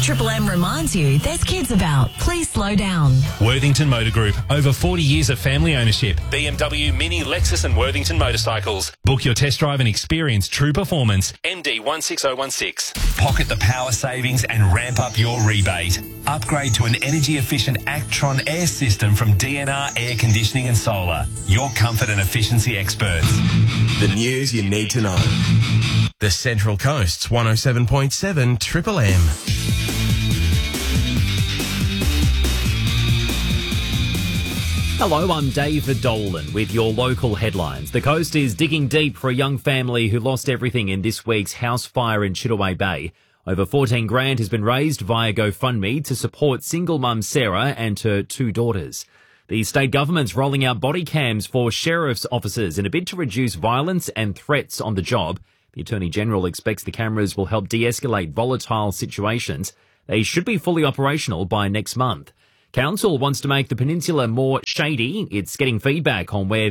Triple M reminds you there's kids about. Please slow down. Worthington Motor Group. Over 40 years of family ownership. BMW, Mini, Lexus and Worthington Motorcycles. Book your test drive and experience true performance. MD 16016. Pocket the power savings and ramp up your rebate. Upgrade to an energy-efficient Actron air system from DNR Air Conditioning and Solar. Your comfort and efficiency experts. The news you need to know. The Central Coast's 107.7 Triple M. Hello, I'm David Dolan with your local headlines. The coast is digging deep for a young family who lost everything in this week's house fire in Chittaway Bay. Over 14 grand has been raised via GoFundMe to support single mum Sarah and her 2 daughters. The state government's rolling out body cams for sheriff's officers in a bid to reduce violence and threats on the job. The Attorney-General expects the cameras will help de-escalate volatile situations. They should be fully operational by next month. Council wants to make the peninsula more shady. It's getting feedback on where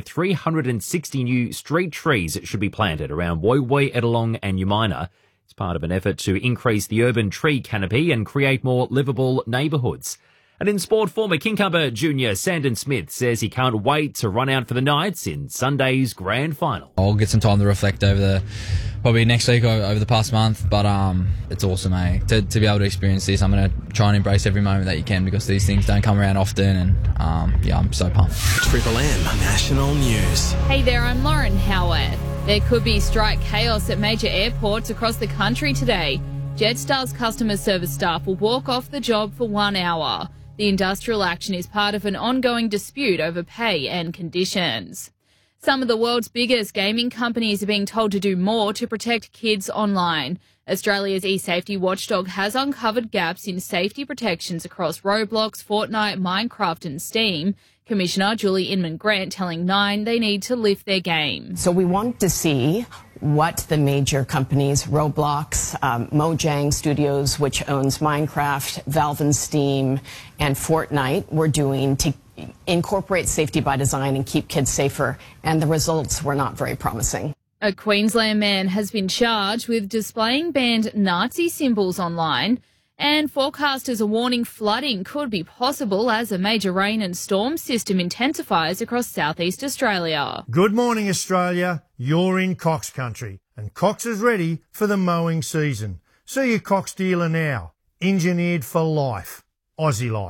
360 new street trees should be planted around Woy Woy, Ettalong and Umina. It's part of an effort to increase the urban tree canopy and create more livable neighbourhoods. And in sport, former Kingcumber junior Sandon Smith says he can't wait to run out for the Knights in Sunday's grand final. I'll get some time to reflect over probably next week or over the past month, but it's awesome, to be able to experience this. I'm going to try and embrace every moment that you can because these things don't come around often, and I'm so pumped. Triple M National News. Hey there, I'm Lauren Howard. There could be strike chaos at major airports across the country today. Jetstar's customer service staff will walk off the job for 1 hour. The industrial action is part of an ongoing dispute over pay and conditions. Some of the world's biggest gaming companies are being told to do more to protect kids online. Australia's e-safety watchdog has uncovered gaps in safety protections across Roblox, Fortnite, Minecraft and Steam. Commissioner Julie Inman-Grant telling Nine they need to lift their game. So we want to see what the major companies, Roblox, Mojang Studios, which owns Minecraft, Valve and Steam, and Fortnite, were doing to incorporate safety by design and keep kids safer. And the results were not very promising. A Queensland man has been charged with displaying banned Nazi symbols online. And forecasters are warning flooding could be possible as a major rain and storm system intensifies across southeast Australia. Good morning, Australia. You're in Cox country, and Cox is ready for the mowing season. See your Cox dealer now. Engineered for life. Aussie life.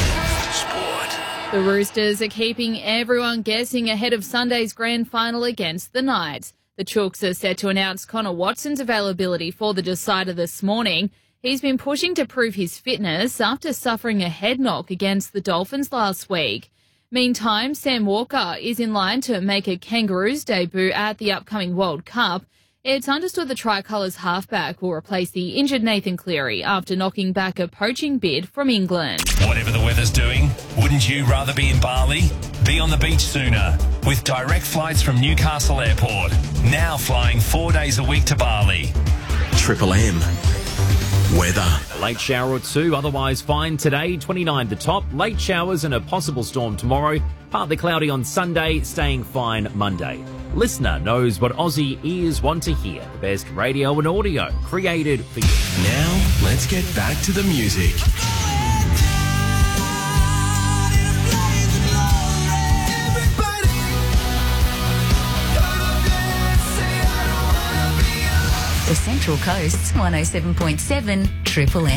Sport. The Roosters are keeping everyone guessing ahead of Sunday's grand final against the Knights. The Chooks are set to announce Connor Watson's availability for the decider this morning. He's been pushing to prove his fitness after suffering a head knock against the Dolphins last week. Meantime, Sam Walker is in line to make a Kangaroos debut at the upcoming World Cup. It's understood the Tricolours halfback will replace the injured Nathan Cleary after knocking back a poaching bid from England. Whatever the weather's doing, wouldn't you rather be in Bali? Be on the beach sooner with direct flights from Newcastle Airport. Now flying 4 days a week to Bali. Triple M. Weather. A late shower or two, otherwise fine today, 29 the top. Late showers and a possible storm tomorrow. Partly cloudy on Sunday, staying fine Monday. Listener knows what Aussie ears want to hear. The best radio and audio created for you. Now, let's get back to the music. The Central Coast's 107.7 Triple M.